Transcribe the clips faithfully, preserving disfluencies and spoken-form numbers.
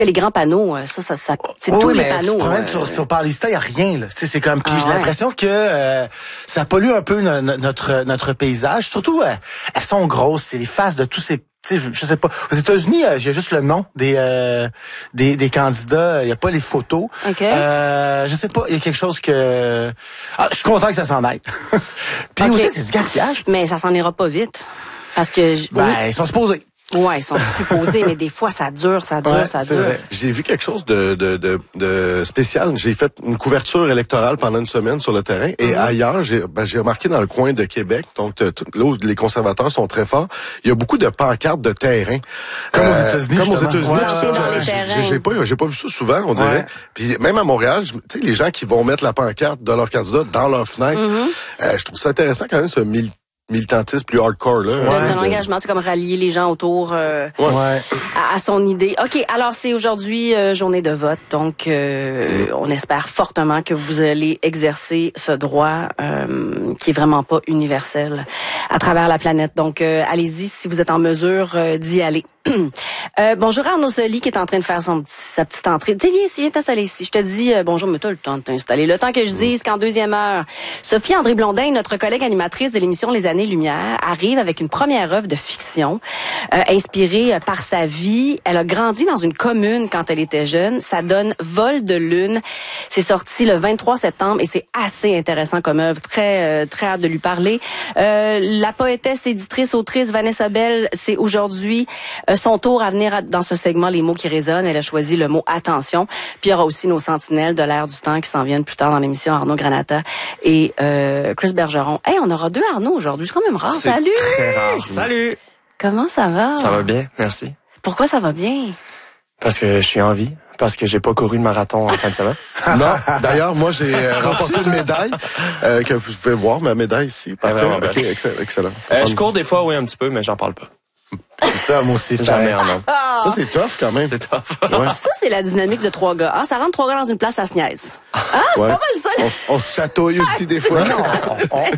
Les grands panneaux, ça, ça, ça c'est oh, tous oui, les mais panneaux. Tu te promènes euh... sur, sur Paulista, il n'y a rien, là. C'est, c'est comme, puis ah, j'ai ouais. l'impression que euh, ça pollue un peu no, no, notre notre paysage. Surtout, euh, elles sont grosses, c'est les faces de tous ces... Tu sais, je, je sais pas. Aux États-Unis, il y a juste le nom des euh, des, des candidats. Il y a pas les photos. Ok. Euh, je sais pas. Il y a quelque chose que. Ah, je suis content que ça s'en aille. Puis okay. aussi, c'est du gaspillage. Mais ça s'en ira pas vite, parce que. Ben, oui. ils sont supposés. Ouais, ils sont supposés, mais des fois ça dure, ça dure, ouais, ça dure. Vrai. J'ai vu quelque chose de, de, de, de spécial. J'ai fait une couverture électorale pendant une semaine sur le terrain. Et mm-hmm. ailleurs, j'ai, ben, j'ai remarqué dans le coin de Québec, donc là où les conservateurs sont très forts, il y a beaucoup de pancartes de terrain. Comme euh, aux États-Unis. Comme aux États-Unis. Ouais, ouais, dans les terrains. J'ai, j'ai pas, j'ai pas vu ça souvent, on dirait. Ouais. Puis même à Montréal, tu sais, les gens qui vont mettre la pancarte de leur candidat dans leur fenêtre, mm-hmm. euh, je trouve ça intéressant quand même, ce mille militantisme plus hardcore là. Ouais. C'est un engagement, c'est comme rallier les gens autour euh, ouais. à, à son idée. OK, alors c'est aujourd'hui euh, journée de vote, donc euh, mm. on espère fortement que vous allez exercer ce droit euh, qui est vraiment pas universel à travers la planète. Donc euh, allez-y si vous êtes en mesure euh, d'y aller. euh, bonjour Arnaud Soli qui est en train de faire son, sa petite entrée. Tu sais, viens ici, viens t'installer ici. Je te dis euh, bonjour, mais t'as le temps de t'installer. Le temps que je dise qu'en deuxième heure, Sophie André Blondin, notre collègue animatrice de l'émission Les Années-Lumière, arrive avec une première œuvre de fiction euh, inspirée par sa vie. Elle a grandi dans une commune quand elle était jeune. Ça donne Vol de lune. C'est sorti le vingt-trois septembre et c'est assez intéressant comme œuvre. Très, euh, très hâte de lui parler. Euh, la poétesse, éditrice, autrice Vanessa Bell, c'est aujourd'hui son tour à venir dans ce segment Les mots qui résonnent. Elle a choisi le mot attention. Puis il y aura aussi nos sentinelles de l'air du temps qui s'en viennent plus tard dans l'émission, Arnaud Granata et euh, Chris Bergeron. Hey, on aura deux Arnaud aujourd'hui. C'est quand même rare. C'est Salut! Très rare. Salut! Comment ça va? Ça va bien, merci. Pourquoi ça va bien? Parce que je suis en vie. Parce que j'ai pas couru le marathon en fin de semaine. Non, d'ailleurs, moi, j'ai euh, remporté une médaille euh, que vous pouvez voir, ma médaille ici. Parfait. Okay, excellent. excellent. Euh, je cours des fois, oui, un petit peu, mais j'en parle pas. C'est ça, moi aussi. Jamais en homme. Ah! Ça, c'est tough quand même. C'est tough. Ouais. Ça, c'est la dynamique de trois gars. Ah, ça rentre trois gars dans une place, ça se niaise. Ah, c'est ouais. pas mal ça. On, on se chatouille aussi des fois. Non, on, on,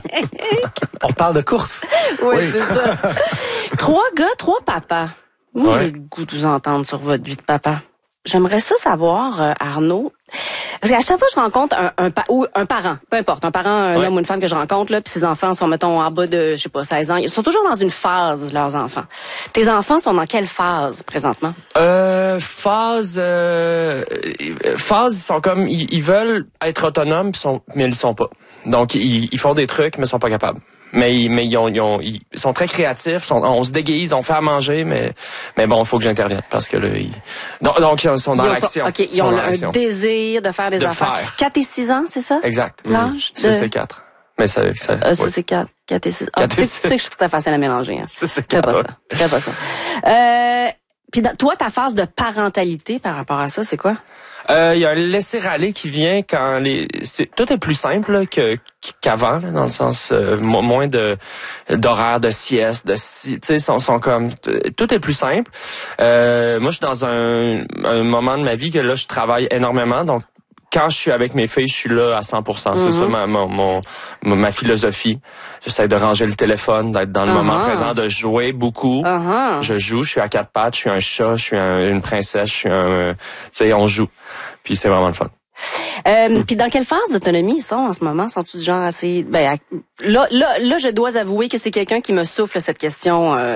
on parle de course. Oui, oui. C'est ça. Trois gars, trois papas. Moi, Ouais. j'ai le goût de vous entendre sur votre vie de papa. J'aimerais ça savoir, euh, Arnaud, parce qu'à chaque fois que je rencontre un, un, pa- ou un parent, peu importe, un parent, un ouais. homme ou une femme que je rencontre, là, puis ses enfants sont, mettons, en bas de, je sais pas, seize ans, ils sont toujours dans une phase, leurs enfants. Tes enfants sont dans quelle phase, présentement? Euh, phase, euh, phase, ils sont comme, ils, ils veulent être autonomes, pis sont, mais ils le sont pas. Donc, ils, ils font des trucs, mais ils sont pas capables. Mais, mais ils, ont, ils, ont, ils sont très créatifs, sont, on se déguise, on fait à manger, mais, mais bon, il faut que j'intervienne parce que là, ils, donc, donc ils sont dans Ils ont, l'action. OK, ils, ils ont un désir de faire des de affaires. Faire. quatre et six ans, c'est ça? Exact. L'âge? Ça, de... c'est quatre. Mais ça, ça, Euh, ça, oui. c'est quatre. quatre et six. Ah, quatre tu et sais tu sais que je suis très facile à mélanger. Hein. Ça, c'est Fais pas quatre. ça. Fais pas ça. Euh, puis dans- toi, ta phase de parentalité par rapport à ça, c'est quoi? Euh, il y a un laisser-aller qui vient quand les, c'est, tout est plus simple là, que qu'avant, là, dans le sens euh, mo- moins de d'horaire de sieste, de si, tu sais, sont, sont comme tout est plus simple. Euh, moi, je suis dans un, un moment de ma vie que là, je travaille énormément, donc quand je suis avec mes filles, je suis là à cent pour cent. Mm-hmm. C'est ça ma, mon, mon, ma philosophie. J'essaie de ranger le téléphone, d'être dans le uh-huh. moment présent, de jouer beaucoup. Uh-huh. Je joue, je suis à quatre pattes, je suis un chat, je suis un, une princesse, je suis un... Tu sais, on joue. Puis c'est vraiment le fun. Euh, puis dans quelle phase d'autonomie ils sont en ce moment? Sont-ils du genre assez... Ben, à... là, là, là, je dois avouer que c'est quelqu'un qui me souffle cette question euh,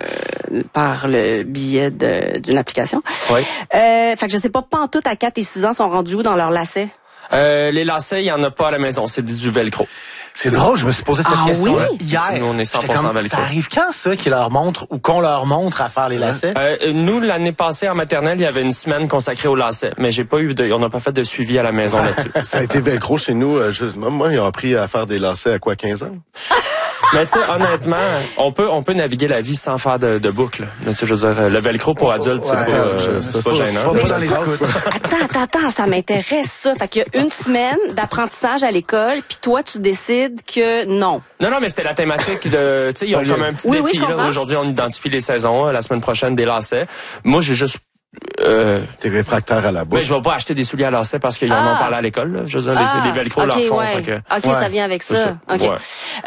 par le biais de, d'une application. Oui. Euh, fait que je sais pas, pas en tout à quatre et six ans sont rendus où dans leur lacet? Euh, les lacets, il y en a pas à la maison, c'est du velcro. C'est drôle, je me suis posé cette ah question oui? hier. Nous, on est cent pour cent comme, velcro. ça arrive quand ça qu'ils leur montrent ou qu'on leur montre à faire les lacets? Euh, nous, l'année passée, en maternelle, il y avait une semaine consacrée aux lacets, mais j'ai pas eu de, on n'a pas fait de suivi à la maison là-dessus. Ça a été velcro chez nous. Euh, je, moi, ils ont appris à faire des lacets à quoi, quinze ans? Mais tu sais, honnêtement, on peut on peut naviguer la vie sans faire de, de boucle. Mais tu sais, je veux dire, le velcro pour adultes, c'est Ouais, pas, euh, c'est pas gênant. Pas, pas dans les scouts. Attends, attends, attends, ça m'intéresse ça. Fait qu'il y a une semaine d'apprentissage à l'école, puis toi, tu décides que non. Non, non, mais c'était la thématique de, tu sais, ils ont comme un petit oui, défi, oui, je là. comprends. Aujourd'hui, on identifie les saisons. La semaine prochaine, des lacets. Moi, j'ai juste Euh, T'es réfractaire à la boue. ben, je vais pas acheter des souliers à lacets parce qu'ils en Ah. ont parlé à l'école. Là. Je veux dire, les, Ah, les velcro ok, leur font. ouais. Fait que, OK, Ouais. ça vient avec C'est ça. ça. OK. Ouais.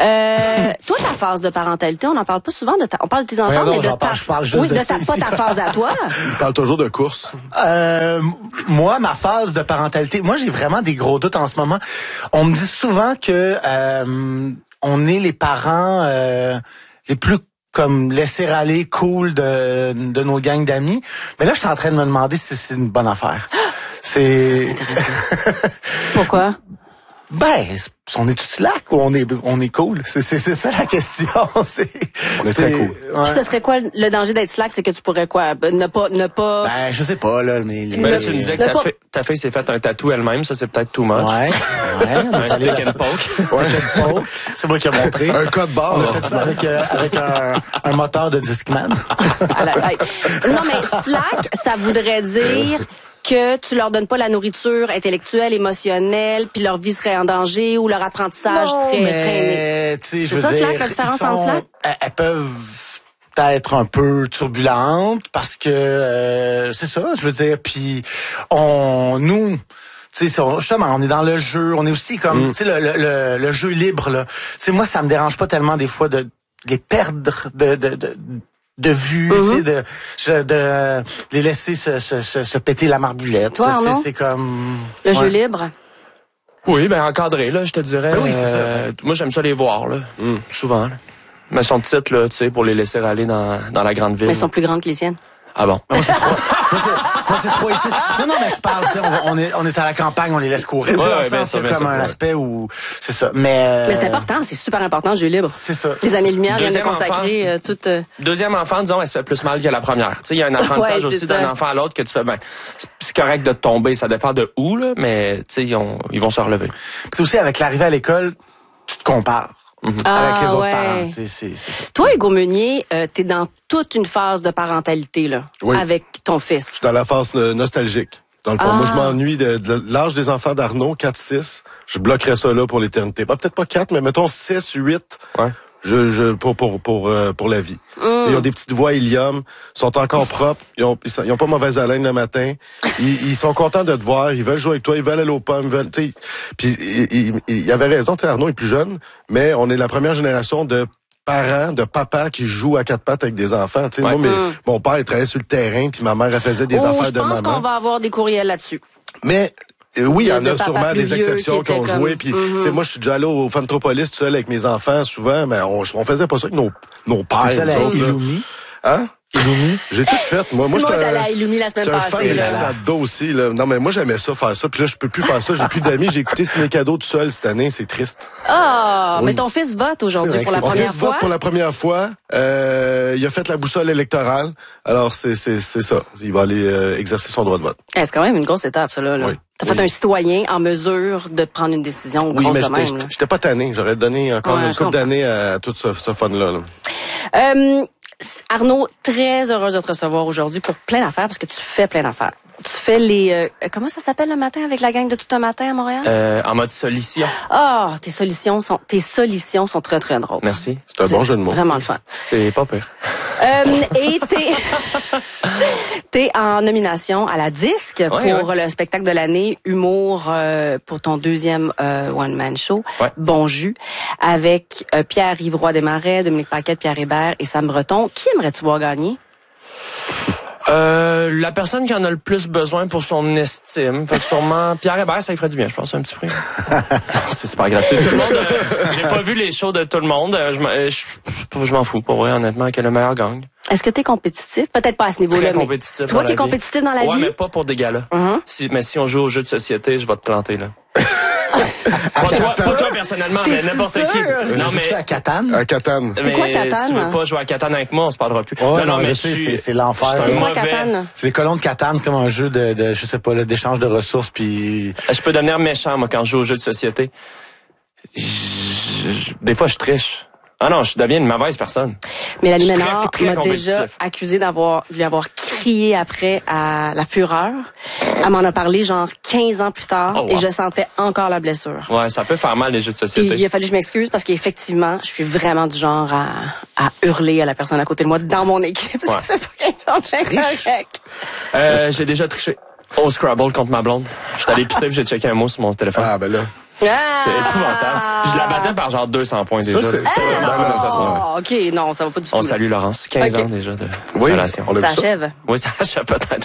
Euh, toi, ta phase de parentalité, on n'en parle pas souvent de ta... On parle de tes enfants, Voyons donc, mais de j'en ta... parle- je parle juste oui, de de ça ta... pas ici. ta phase à toi. Il parle toujours de course. Euh, moi, ma phase de parentalité, moi, j'ai vraiment des gros doutes en ce moment. On me dit souvent que euh, on est les parents euh, les plus comme laisser aller cool de, de nos gangs d'amis. Mais là, je suis en train de me demander si c'est une bonne affaire. C'est... C'est intéressant. Pourquoi? Ben, on est tout slack ou on est on est cool? C'est c'est c'est ça la question. c'est On est très cool. Ouais. Puis ce serait quoi le danger d'être slack? C'est que tu pourrais quoi? Ne pas... Ne pas... Ben, je sais pas là, mais les- Ben là, tu me disais que Le ta, pas- fille, ta fille s'est fait un tatou elle-même. Ça, c'est peut-être too much. Ouais, ouais, on est Un allé stick là- and poke. Stick and poke. C'est moi qui ai montré. Un code barre. On a fait ça avec euh, avec un, un moteur de Discman. à la- hey. Non, mais slack, ça voudrait dire que tu leur donnes pas la nourriture intellectuelle, émotionnelle, puis leur vie serait en danger ou leur apprentissage Non, serait freiné. mais tu sais, je C'est veux ça, dire, slack, la différence ils sont- entre slack? Elles, elles peuvent être un peu turbulentes parce que euh, c'est ça, je veux dire. Puis on, nous. Tu sais, justement, on est dans le jeu, on est aussi comme, Mm. tu sais, le, le, le, le jeu libre, là. Tu sais, moi, ça me dérange pas tellement des fois de, de les perdre de, de, de, de vue, Mm-hmm. tu sais, de, je- de les laisser se, se, se, se péter la marboulette. Toi, tu sais, Arnaud? c'est comme... Le jeu Ouais. libre. Oui, ben encadré, là, je te dirais. Ben oui, c'est Euh, moi, j'aime ça les voir, là. Souvent. Là. Mais son titre, là, tu sais, pour les laisser aller dans, dans la grande ville. Mais elles sont plus grandes que les siennes. Ah bon? Moi, c'est trois. Moi, c'est, moi, c'est trois et six. Non, non, mais je parle, tu sais, on, va- on est, on est à la campagne, on les laisse courir. Tu sais, Ouais, dans le ouais, bien sens, sûr, il y a bien comme sûr, un ouais. aspect où, c'est ça. Mais, Mais c'est important, c'est super important, le jeu libre. c'est ça. Les années-lumière viennent de Deuxième consacrer euh, toute... euh, Deuxième enfant, disons, elle se fait plus mal que la première. Tu sais, il y a un apprentissage Ouais, c'est aussi ça. d'un enfant à l'autre que tu fais, ben, c'est- c'est correct de tomber, ça dépend de où, là, mais, tu sais, ils, ont- ils vont se relever. Puis c'est aussi avec l'arrivée à l'école, tu te compares Ah, avec les autres ouais. parents. tu sais, C'est, c'est ça. Toi, Hugo Meunier, euh, t'es dans toute une phase de parentalité, là, Oui. avec ton fils. Dans la phase euh, nostalgique. Dans le fond, Ah. moi, je m'ennuie de, de l'âge des enfants d'Arnaud, quatre six. Je bloquerais ça là pour l'éternité. Bah, peut-être pas quatre, mais mettons six, huit. Ouais. Je, je, pour, pour, pour, euh, pour la vie. Ils ont des petites voix hélium, sont encore propres, ils ont, ils, sont- ils ont pas mauvaise haleine le matin. Ils, ils sont contents de te voir, ils veulent jouer avec toi, ils veulent aller aux pommes, ils veulent, tu sais. Puis, il, il, il avait raison, tu sais, Arnaud est plus jeune, mais on est la première génération de parents, de papas qui jouent à quatre pattes avec des enfants. Tu sais, Ouais. moi, mes- mon père, il travaillait sur le terrain, puis ma mère, elle faisait des Oh, affaires je de pense maman. qu'on va avoir des courriels là-dessus. Mais euh, oui, il y De- en de a papa sûrement plus des vieux exceptions qui qui ont étaient joué. comme- Puis, Mhm. tu sais, moi, je suis déjà allé au Fantropolis tout seul avec mes enfants, souvent, mais on, on faisait pas ça avec nos, nos pères. T'es seul nous avec autres, là. Illumi. Hein? Illumi. J'ai tout fait. Moi, moi, Simon j'étais est allé un- à Illumi la semaine j'étais un fan passée, de là. Sado aussi, là. Non, mais moi, j'aimais ça, faire ça. Puis là, je peux plus faire ça. J'ai plus d'amis. J'ai écouté Ciné Cadeau tout seul cette année. C'est triste. Ah, Oui. mais ton fils vote C'est aujourd'hui vrai pour que la c'est- Mon première fils fois. vote pour la première fois. Euh, il a fait la boussole électorale. Alors, c'est, c'est, c'est ça. Il va aller euh, exercer son droit de vote. Eh, c'est quand même une grosse étape, ça, là. là. Oui. T'as fait Oui. un citoyen en mesure de prendre une décision Oui, grosse mais de j'étais, même, j'étais, là. j'étais pas tanné. J'aurais donné encore Ouais, une je couple comprends. d'années à tout ce, ce fun-là. là. Euh, Arnaud, très heureuse de te recevoir aujourd'hui pour plein d'affaires, parce que tu fais plein d'affaires. Tu fais les... euh, comment ça s'appelle le matin avec la gang de Tout un matin à Montréal? Euh, en mode solution. Ah, tes solutions sont tes solutions sont très, très drôles. Merci. C'est un bon jeu de mots. Vraiment le fun. C'est pas pire. Euh, et t'es, t'es en nomination à la Disque pour ouais. le spectacle de l'année Humour euh, pour ton deuxième euh, one-man show, Ouais. Bon Jus, avec euh, Pierre-Yves Roy Desmarais, Dominique Paquette, Pierre Hébert et Sam Breton. Qui aimerais-tu voir gagner? Euh, la personne qui en a le plus besoin pour son estime. Fait que sûrement Pierre Hébert, ça lui ferait du bien, je pense, un petit prix. C'est super gratuit. Tout le monde, euh, j'ai pas vu les shows de tout le monde. Euh, je m'en- euh, je je m'en fous, pour vrai, honnêtement, que le meilleur gagne. Est-ce que t'es compétitif? Peut-être pas à ce niveau-là, Très mais compétitif. toi, dans t'es la vie. compétitif dans la ouais, vie? mais pas pour des galas. Mhm. Si, mais si on joue aux jeux de société, je vais te planter, là. pas, toi, pas toi, personnellement, mais T'es-tu n'importe qui. sûr? Non, Joues-tu mais... à Catane? À Catane. C'est quoi, mais Catane? Tu veux pas jouer à Catane avec moi, on se parlera plus. Ouais, non, je mais sais, suis- c'est- c'est l'enfer. je suis C'est un quoi, mauvais- Catane? C'est les colons de Catane, c'est comme un jeu de, de je sais pas, là, d'échange de ressources, puis... Je peux devenir méchant, moi, quand je joue aux jeux de société. Je- je- Des fois, je triche. Ah non, je deviens une mauvaise personne. Mélanie Je suis très, Ménard très m'a compétitif. déjà accusé d'avoir, de lui avoir crié après à la fureur. Elle m'en a parlé genre quinze ans plus tard oh, wow. et je sentais encore la blessure. Ouais, ça peut faire mal les jeux de société. Et il a fallu que je m'excuse parce qu'effectivement, je suis vraiment du genre à, à hurler à la personne à côté de moi dans mon équipe. Ouais. Ça fait pas quelque chose de correct. Euh, j'ai déjà triché au Scrabble contre ma blonde. J'étais allé pisser puis j'ai checké un mot sur mon téléphone. Ah, ben là. Ah! C'est épouvantable. Je la battais par genre deux cents points déjà. Ça, c'est, c'est ah! vraiment oh, ça. OK, non, ça va pas du tout. On salue Laurence. quinze okay. ans déjà de oui, relation. On ça achève. Oui, ça achève peut-être.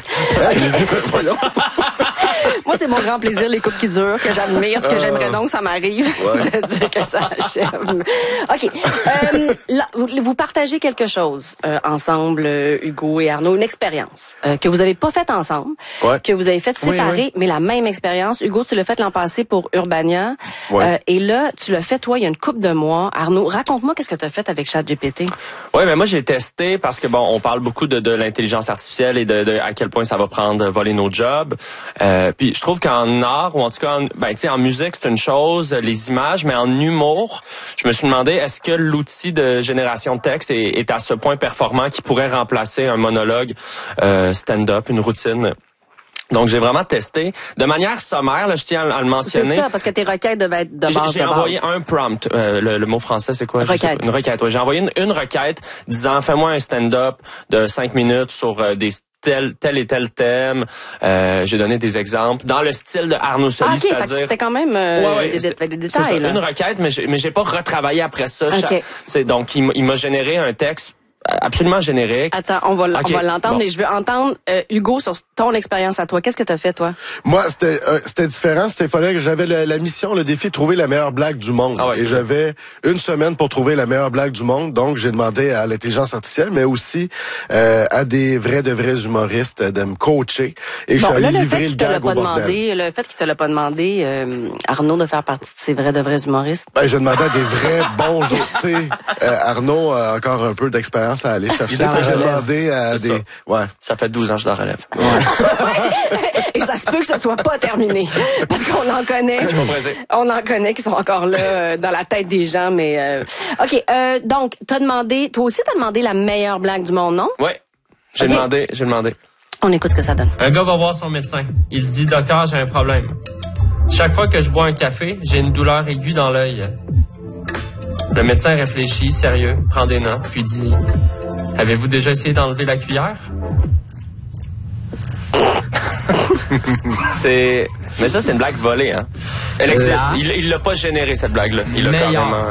Moi, c'est mon grand plaisir, les couples qui durent, que j'admire, que j'aimerais donc ça m'arrive ouais. de dire que ça achève. OK. Euh, là, vous, vous partagez quelque chose euh, ensemble, euh, Hugo et Arnaud, une expérience euh, que vous avez pas faite ensemble, ouais. que vous avez faite séparée, oui, oui. mais la même expérience. Hugo, tu l'as fait l'an passé pour Urbania. Ouais. Euh, et là, tu l'as fait, toi, il y a une couple de mois. Arnaud, raconte-moi qu'est-ce que tu as fait avec ChatGPT. Oui, mais moi, j'ai testé parce que, bon, on parle beaucoup de, de l'intelligence artificielle et de, de à quel point ça va prendre, voler nos jobs. Euh, puis je trouve qu'en art, ou en tout cas, en, ben, tu sais, en musique, c'est une chose, les images, mais en humour, je me suis demandé, est-ce que l'outil de génération de texte est, est à ce point performant qu'il pourrait remplacer un monologue euh, stand-up, une routine? Donc, j'ai vraiment testé. De manière sommaire, là, je tiens à le mentionner. C'est ça, parce que tes requêtes devaient être de base. J'ai, j'ai de envoyé base. un prompt. Euh, le, le mot français, c'est quoi? Requête. Une requête, oui. J'ai envoyé une, une requête disant, fais-moi un stand-up de cinq minutes sur euh, des tel, tel et tel thème. Euh, j'ai donné des exemples. Dans le style de Arnaud Soli, ah, okay, c'est-à-dire... c'était quand même euh, ouais, ouais, des, c'est, des, des détails. C'est ça, là. une requête, mais j'ai, mais j'ai pas retravaillé après ça. Okay. C'est, donc, il, il m'a généré un texte absolument générique. Attends, on va, okay. on va l'entendre, bon. mais je veux entendre euh, Hugo sur ton expérience à toi. Qu'est-ce que t'as fait, toi? Moi, c'était euh, c'était différent. C'était fallait que j'avais la, la mission, le défi de trouver la meilleure blague du monde. Ah ouais, et j'avais une semaine pour trouver la meilleure blague du monde. Donc, j'ai demandé à l'intelligence artificielle, mais aussi euh, à des vrais de vrais humoristes de me coacher. Et bon, je suis là, allé le livrer fait le qu'il te l'a gag pas au bordel. demandé, le fait qu'il te l'a pas demandé, euh, Arnaud, de faire partie de ces vrais de vrais humoristes. Ben, je demandais à des vrais bons jours. Tu sais, euh, Arnaud a encore un peu d'expérience à aller chercher. J'ai demandé à c'est des... Ça. Ouais. Ça fait douze ans que je la relève. Ouais. Et ça se peut que ce soit pas terminé. Parce qu'on en connaît. On en connaît qui sont encore là euh, dans la tête des gens, mais... Euh... OK, euh, donc, t'as demandé... Toi aussi, t'as demandé la meilleure blague du monde, non? Oui. J'ai okay. demandé, j'ai demandé. On écoute ce que ça donne. Un gars va voir son médecin. Il dit, docteur, j'ai un problème. Chaque fois que je bois un café, j'ai une douleur aiguë dans l'œil. Le médecin réfléchit, sérieux, prend des notes, puis dit... Avez-vous déjà essayé d'enlever la cuillère? c'est... Mais ça, c'est une blague volée, hein? Elle existe. Là, il, il l'a pas généré, cette blague-là. Il l'a carrément...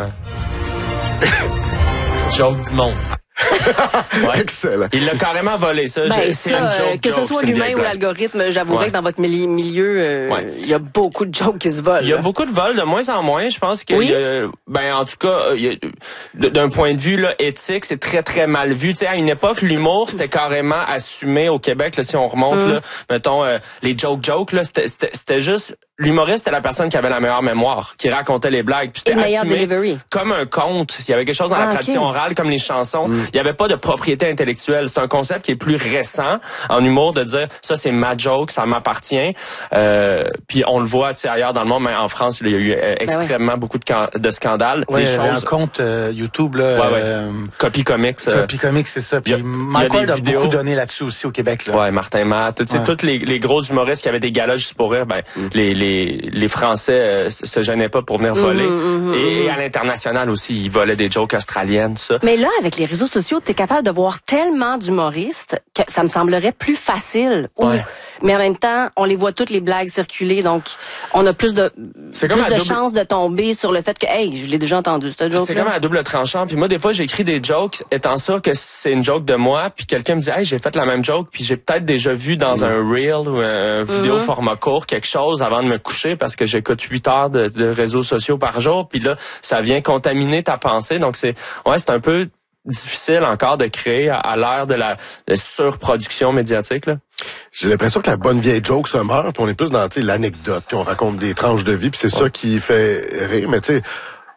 Joke du monde. Ouais. Excellent. Il l'a carrément volé, ça. Ben, c'est ça, une joke, que joke, ce soit l'humain ou l'algorithme, j'avouerais ouais. que dans votre milieu, euh, ouais. il y a beaucoup de jokes qui se volent. Il y a beaucoup de vols, de moins en moins. Je pense que, oui? y a, ben en tout cas, y a, d'un point de vue là, éthique, c'est très très mal vu. Tu sais, à une époque, l'humour c'était carrément assumé au Québec. Là, si on remonte, mm. là, mettons euh, les joke jokes, là, c'était, c'était, c'était juste. L'humoriste était la personne qui avait la meilleure mémoire, qui racontait les blagues, puis c'était assumé delivery. Comme un conte. Il y avait quelque chose dans ah, la tradition okay. orale, comme les chansons. Mm. Il y avait pas de propriété intellectuelle. C'est un concept qui est plus récent en humour de dire ça c'est ma joke, ça m'appartient. Euh, puis on le voit, tu sais, ailleurs dans le monde, mais en France, il y a eu euh, extrêmement ben ouais. beaucoup de, can- de scandales. Ouais, des il y avait choses. un compte euh, YouTube là. Ouais, ouais. Euh, Copy Comics. Euh, Copy Comics, c'est ça. Puis Mike Ward a beaucoup donné là-dessus aussi au Québec. Là. Ouais, Martin Matt, tu sais, ouais. tous les, les gros humoristes qui avaient des galas juste pour rire, ben mm. les les les Français euh, se gênaient pas pour venir voler. Mm, mm, et, et à l'international aussi, ils volaient des jokes australiennes, tout ça. Mais là, avec les réseaux sociaux, t'es capable de voir tellement d'humoristes que ça me semblerait plus facile. Ouais. Ou, mais en même temps, on les voit toutes les blagues circuler, donc on a plus de c'est plus comme de double... chances de tomber sur le fait que hey, je l'ai déjà entendu ce joke. C'est comme à double tranchant. Puis moi, des fois, j'écris des jokes, étant sûr que c'est une joke de moi, puis quelqu'un me dit hey, j'ai fait la même joke, puis j'ai peut-être déjà vu dans mm. un reel ou un vidéo mm-hmm. format court quelque chose avant de me coucher parce que j'écoute huit heures de, de réseaux sociaux par jour, puis là, ça vient contaminer ta pensée. Donc c'est ouais, c'est un peu difficile encore de créer à, à l'ère de la de surproduction médiatique là. J'ai l'impression que la bonne vieille joke se meurt, puis on est plus dans l'anecdote, puis on raconte des tranches de vie, puis c'est ouais. ça qui fait rire. Mais tu sais,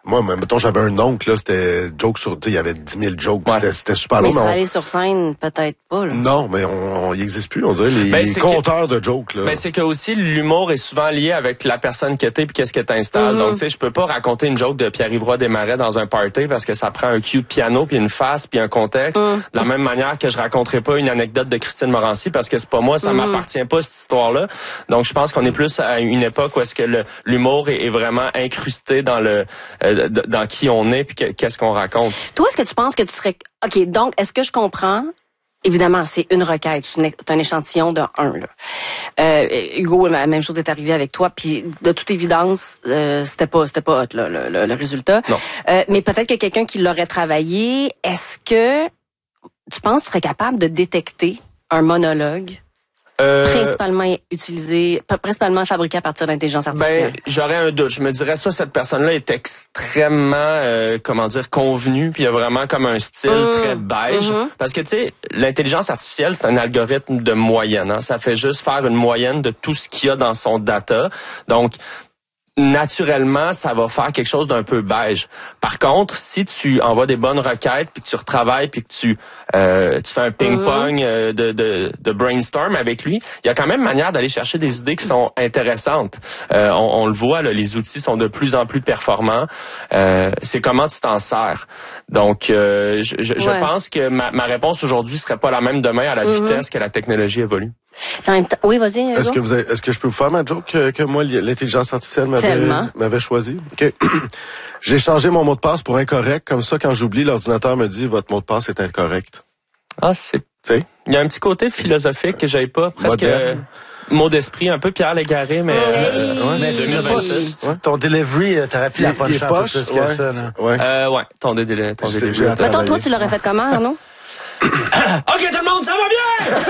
Moi, mettons, j'avais un oncle, là, c'était joke sur, tu sais, il y avait dix mille jokes, Ouais. c'était, c'était super Mais long. ça va on- aller sur scène, peut-être pas, là. Non, mais on, on y existe plus, on dirait, les, Ben, les c'est compteurs de jokes, là. Ben c'est que aussi l'humour est souvent lié avec la personne que t'es puis qu'est-ce que t'installes. Mm-hmm. Donc tu sais, je peux pas raconter une joke de Pierre-Yves Roy Desmarais dans un party parce que ça prend un cue de piano puis une face puis un contexte. Mm. De la même manière que je raconterai pas une anecdote de Christine Morancy parce que c'est pas moi, ça Mm-hmm. m'appartient pas cette histoire-là. Donc je pense qu'on est plus à une époque où est-ce que le, l'humour est, est vraiment incrusté dans le euh, dans qui on est puis que- qu'est-ce qu'on raconte. Toi, est-ce que tu penses que tu serais... OK, donc, est-ce que je comprends... Évidemment, c'est une requête, c'est, une- c'est un échantillon de un. Là. Euh, Hugo, la même chose est arrivée avec toi, puis de toute évidence, euh, c'était pas, c'était pas hot, là, le, le, le résultat. Non. Euh, mais peut-être que quelqu'un qui l'aurait travaillé, est-ce que tu penses que tu serais capable de détecter un monologue Euh, principalement utilisé, principalement fabriqué à partir d'intelligence artificielle? Ben, j'aurais un doute. Je me dirais ça, cette personne-là est extrêmement, euh, comment dire, convenue, puis il y a vraiment comme un style Mmh. très beige. Mmh. Parce que, tu sais, l'intelligence artificielle, c'est un algorithme de moyenne. Hein. Ça fait juste faire une moyenne de tout ce qu'il y a dans son data. Donc, naturellement, ça va faire quelque chose d'un peu beige. Par contre, si tu envoies des bonnes requêtes, puis que tu retravailles, puis que tu euh, tu fais un ping-pong euh, de, de, de brainstorm avec lui, il y a quand même manière d'aller chercher des idées qui sont intéressantes. Euh, on, on le voit, là, les outils sont de plus en plus performants. Euh, c'est comment tu t'en sers. Donc, euh, je, je, je Ouais. pense que ma, ma réponse aujourd'hui serait pas la même demain à la Mm-hmm. vitesse que la technologie évolue. En même temps, oui, vas-y, Hugo. Est-ce que vous avez, est-ce que je peux vous faire ma joke que, que moi, l'intelligence artificielle m'avait, Tellement. m'avait choisi? OK. J'ai changé mon mot de passe pour incorrect. Comme ça, quand j'oublie, l'ordinateur me dit, votre mot de passe est incorrect. Ah, c'est... Tu sais? Il y a un petit côté philosophique que j'avais pas, presque Moderne. euh, mot d'esprit, un peu Pierre Légaré, mais... Hey! euh, ouais, Mais tu deux mille l'as pas, vingt-six. ouais. Ton delivery, euh, t'aurais pu la Il- il est puncher un peu poche, plus que ouais. ça, là. Ouais. Euh, ouais, ton délai, ton J'ai- délai. j'ai Mettons, toi, travaillé. tu l'aurais fait comment, Arnaud? OK, tout le monde, ça va bien?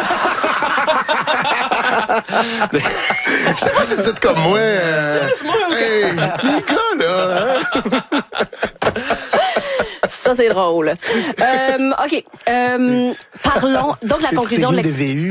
Je sais pas si vous êtes comme moi. euh, Laisse-moi, OK. hey, les gars, là. hein? Ça, c'est drôle. Euh, OK. Euh, parlons. Donc, la conclusion de Écoutez-nous l'ex- des V U.